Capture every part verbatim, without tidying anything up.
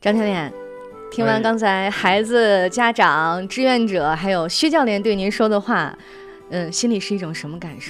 张天练，听完刚才孩子、家长、志愿者还有薛教练对您说的话，嗯，心里是一种什么感受？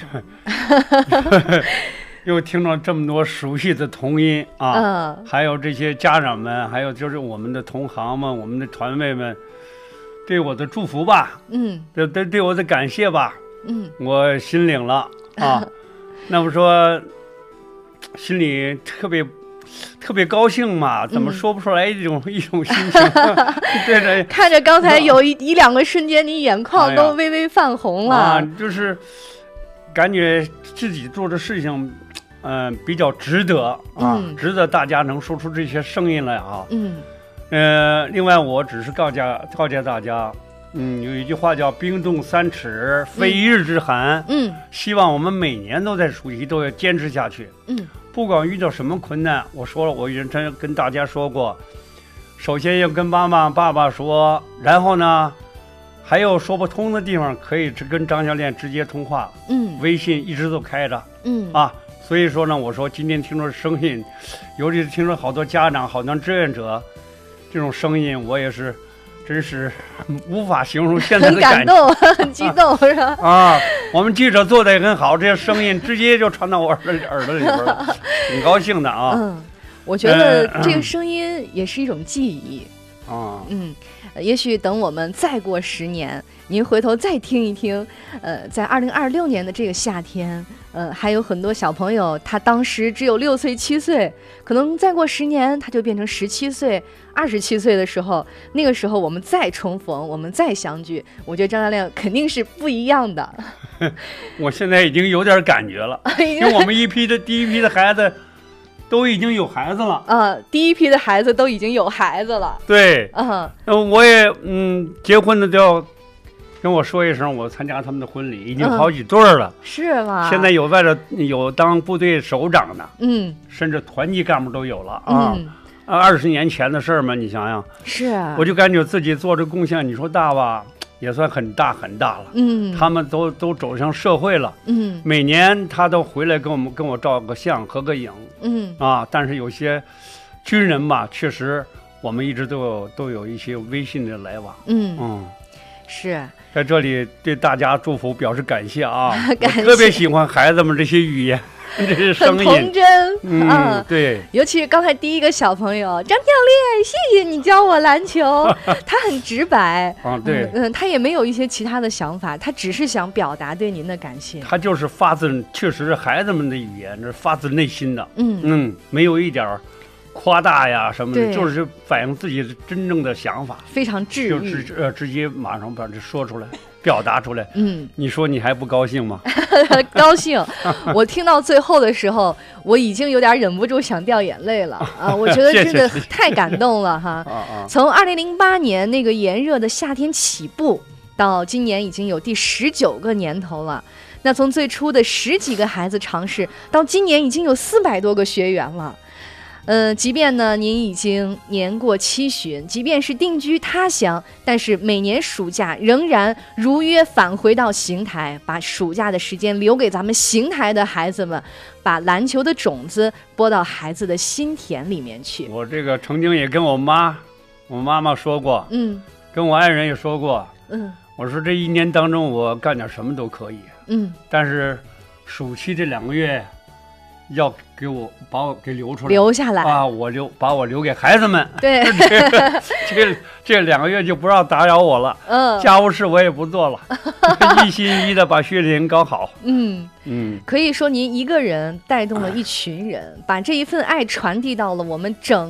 又听到这么多熟悉的童音啊， 嗯， 还有这些家长们，还有就是我们的同行们、我们的团队们对我的祝福吧， 嗯， 对对对我的感谢吧， 嗯， 我心领了啊。那么说，心里特别特别高兴嘛，怎么说不出来一种、嗯、一种心情？对着看着刚才有一一两个瞬间，你眼眶都微微泛红了，哎、 啊，就是感觉自己做的事情。嗯、呃，比较值得啊、嗯，值得大家能说出这些声音来啊。嗯，呃，另外我只是告诫告诫大家，嗯，有一句话叫“冰冻三尺，非一日之寒”。嗯，希望我们每年都在暑期都要坚持下去。嗯，不管遇到什么困难，我说了，我原真跟大家说过，首先要跟妈妈、爸爸说，然后呢，还有说不通的地方，可以跟张教练直接通话。嗯，微信一直都开着。嗯，啊。所以说呢，我说今天听着声音，尤其是听着好多家长、好多志愿者这种声音，我也是真是无法形容现在的感觉， 很感动，很激动，是吧？ 啊，我们记者做的也很好，这些声音直接就传到我耳朵耳朵里边了，很高兴的啊。 嗯，我觉得这个声音也是一种记忆啊。 嗯，也许等我们再过十年，您回头再听一听，呃，在二零二六年的这个夏天。呃，还有很多小朋友，他当时只有六岁、七岁，可能再过十年，他就变成十七岁、二十七岁的时候，那个时候我们再重逢，我们再相聚，我觉得张教练肯定是不一样的。 我现在已经有点感觉了，因为我们一批的第一批的孩子都已经有孩子了。 呃，第一批的孩子都已经有孩子了。 对，嗯，我也嗯，结婚的都要。跟我说一声，我参加他们的婚礼，已经好几对了、嗯， 是吗？ 现在有外头有当部队首长的， 嗯， 甚至团级干部都有了啊。嗯、二十年前的事儿嘛，你想想， 是啊， 我就感觉自己做这贡献，你说大吧，也算很大很大了。嗯，他们都都走向社会了，嗯，每年他都回来跟我们跟我照个相、合个影，嗯啊，但是有些军人吧，确实我们一直都有都有一些微信的来往， 嗯嗯，是。 在这里对大家祝福表示感谢啊！感谢，我特别喜欢孩子们这些语言，这些声音， 很童真。 嗯，嗯对。 尤其是刚才第一个小朋友张教练，谢谢你教我篮球，他很直白啊，对， 嗯，他也没有一些其他的想法，他只是想表达对您的感谢。 他就是发自，确实是孩子们的语言，这是发自内心的，嗯嗯，没有一点儿夸大呀什么的，就是反映自己真正的想法， 非常治愈， 就直呃直接马上把这说出来，表达出来。嗯，你说你还不高兴吗？ 高兴！我听到最后的时候，我已经有点忍不住想掉眼泪了啊！我觉得真的太感动了哈。从二零零八年那个炎热的夏天起步，到今年已经有第十九个年头了。那从最初的十几个孩子尝试，到今年已经有四百多个学员了。呃，即便呢您已经年过七旬，即便是定居他乡，但是每年暑假仍然如约返回到邢台，把暑假的时间留给咱们邢台的孩子们，把篮球的种子播到孩子的心田里面去。 我这个曾经也跟我妈我妈妈说过，嗯，跟我爱人也说过，嗯，我说这一年当中我干点什么都可以，嗯，但是暑期这两个月要给我把我给留出来， 留下来啊！我留把我留给孩子们。 对， 这个、这这两个月就不让打扰我了。嗯，家务事我也不做了，一心一意的把训练搞好。嗯嗯，可以说您一个人带动了一群人，把这一份爱传递到了我们整。